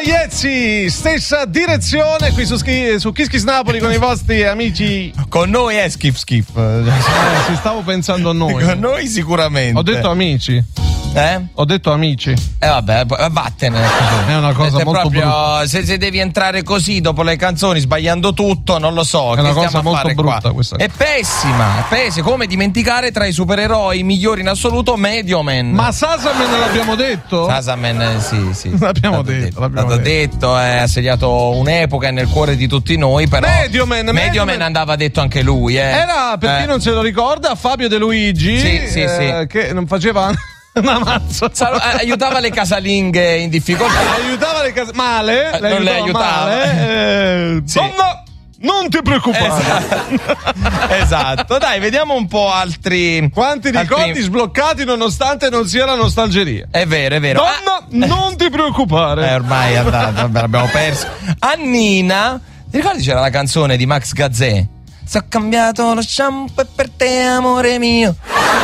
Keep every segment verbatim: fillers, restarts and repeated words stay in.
Iezzi, stessa direzione qui su, Schi- su Kiss Kiss Napoli con i vostri amici. Con noi è Skip Skip. Eh, si stavo pensando a noi. Con noi sicuramente. Ho detto amici. Eh? Ho detto amici. E eh vabbè, vattene. È una cosa se molto proprio, brutta. Se, se devi entrare così dopo le canzoni, sbagliando tutto, non lo so. È che una stiamo cosa a molto fare brutta qua? questa. È pessima, è pessima. Come dimenticare tra i supereroi migliori in assoluto Medioman. Ma Sasamen l'abbiamo detto? Sasamen, eh, sì, sì. L'abbiamo Stato detto, detto. l'abbiamo Stato detto. detto, è assediato un'epoca nel cuore di tutti noi, però Medioman, Medioman Medioman andava detto anche lui, eh. Era, per chi Eh. non se lo ricorda, Fabio De Luigi, Sì, sì, eh, sì. che non faceva una mazza. Sal- eh, aiutava le casalinghe in difficoltà. Aiutava le case male, Eh, le non le aiutava aiutava. Male, eh, Sì. Donna, non ti preoccupare. Esatto. Esatto. Dai, vediamo un po' altri. Quanti altri- ricordi sbloccati nonostante non sia la nostalgeria. È vero, è vero. Donna, non ti preoccupare. Eh, ormai è andato, vabbè, l'abbiamo perso. Annina, ti ricordi c'era la canzone di Max Gazzè? Se ho cambiato lo shampoo per te, amore mio.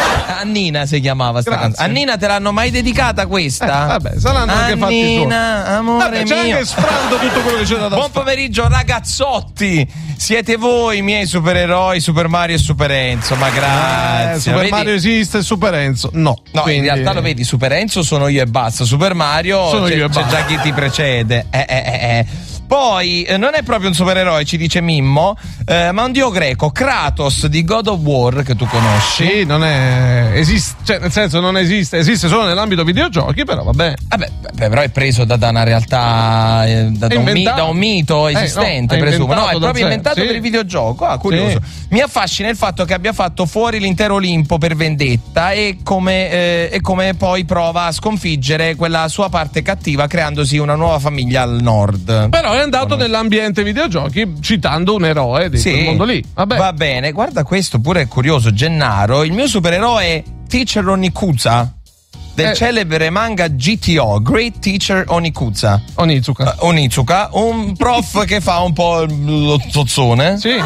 Annina si chiamava sta Grazie. canzone. Annina, te l'hanno mai dedicata questa? Eh, vabbè, saranno anche fatti i suoi. Annina, amore Vabbè, c'è mio. anche sfrando tutto quello che c'è da Buon fare. pomeriggio ragazzotti, siete voi i miei supereroi Super Mario e Super Enzo, ma grazie. Eh, Super Vedi? Mario esiste, Super Enzo no. No, Quindi- in realtà lo vedi, Super Enzo sono io e basta, Super Mario Sono c'è, io e c'è basta. già chi ti precede. Eh, eh, eh, eh. Poi eh, non è proprio un supereroe, ci dice Mimmo, eh, ma un dio greco, Kratos di God of War, che tu conosci. Sì, non è esiste, cioè nel senso non esiste, esiste solo nell'ambito videogiochi, però vabbè. Vabbè, beh, però è preso da, da una realtà, eh, da, È da, un mi- inventato. da un mito Eh, no, esistente, è presumo. No, inventato è da proprio sé, inventato sì. per il videogioco. Ah, curioso. Sì. Mi affascina il fatto che abbia fatto fuori l'intero Olimpo per vendetta e come, eh, e come poi prova a sconfiggere quella sua parte cattiva creandosi una nuova famiglia al nord. Però è andato nell'ambiente videogiochi citando un eroe di Sì, quel mondo lì. Vabbè. va bene, guarda questo pure è curioso, Gennaro, il mio supereroe è Teacher Onikuza del Eh. celebre manga G T O, Great Teacher Onikuza. Onizuka. Uh, Onizuka, un prof che fa un po' lo zozzone. Sì.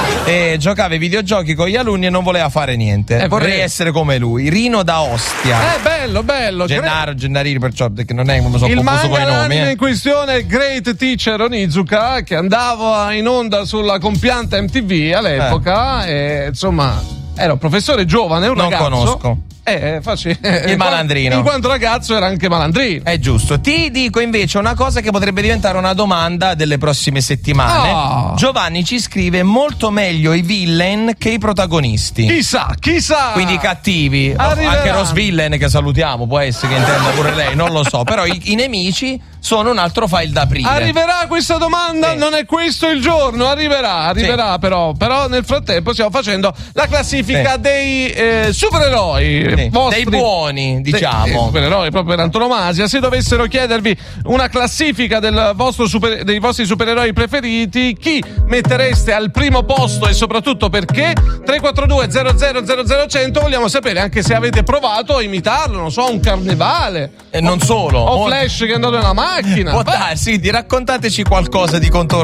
E giocava ai videogiochi con gli alunni e non voleva fare niente. Eh, Vorrei vero. essere come lui, Rino da Ostia. Eh, bello, bello. Gennaro, Gennarini, perciò perché non è uno so Il confuso con manga i nomi. d'anime Eh. in questione è Great Teacher Onizuka, che andava in onda sulla compianta M T V all'epoca e insomma era un professore giovane, un Non ragazzo. conosco. Eh, facile. Il malandrino. In quanto ragazzo era anche malandrino. È giusto. Ti dico invece una cosa che potrebbe diventare una domanda delle prossime settimane. Ah. Giovanni ci scrive molto meglio i villain che i protagonisti. Chissà, chissà. Quindi i cattivi, Arriveranno. anche Rose Villain che salutiamo, può essere che intenda pure lei, non lo so, però i, i nemici sono un altro file da aprire. Arriverà questa domanda? Sì. Non è questo il giorno, arriverà, arriverà Sì. però. Però nel frattempo stiamo facendo la classifica Sì. dei eh, supereroi. Sì, vostri- dei buoni, diciamo. Dei, dei supereroi proprio per antonomasia. Se dovessero chiedervi una classifica del vostro super- dei vostri supereroi preferiti, chi mettereste al primo posto e soprattutto perché? tre quattro due zero zero zero zero cento, vogliamo sapere anche se avete provato a imitarlo, non so, un carnevale. E non solo. O Molti- Flash che è andato nella macchina. Può darsi, di raccontateci qualcosa di contorno